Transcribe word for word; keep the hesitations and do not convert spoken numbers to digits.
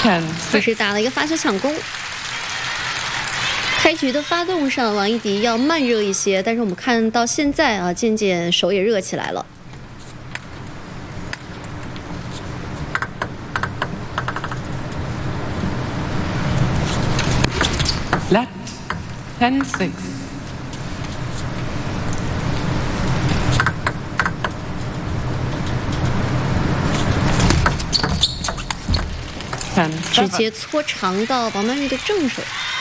ten 这 six 是打了一个发球抢攻。开局的发动上，王一迪要慢热一些，但是我们看到现在啊，渐渐手也热起来了。 left ten six ten 直 seven 接搓长到王曼玉的正手。